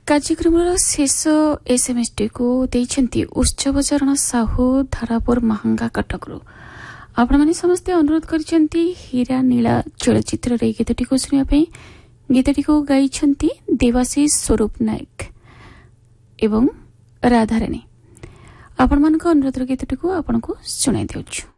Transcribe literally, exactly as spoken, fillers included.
କାର୍ଯ୍ୟକ୍ରମର ଶେଷ ଏସ୍ଏମ୍ଏସ୍ଟି କୁ ଦେଇଛନ୍ତି ଉତ୍ସବ ଚରଣ ସାହୁ ଧାରାପୁର ମହାଙ୍ଗା କଟକରୁ। ଆପଣମାନେ ସମସ୍ତେ ଅନୁରୋଧ କରିଛନ୍ତି ହୀରା ନୀଳା ଚଳଚ୍ଚିତ୍ରରେ ଏହି ଗୀତଟିକୁ ଶୁଣିବା ପାଇଁ। ଗୀତଟିକୁ ଗାଇଛନ୍ତି ଦେବାଶିଷ ସ୍ୱରୂପ ନାୟକ ଏବଂ ରାଧାରାଣୀ। ଆପଣମାନଙ୍କ ଅନୁରୋଧର ଗୀତଟିକୁ ଆପଣଙ୍କୁ ଶୁଣାଇ ଦେଉଛୁ।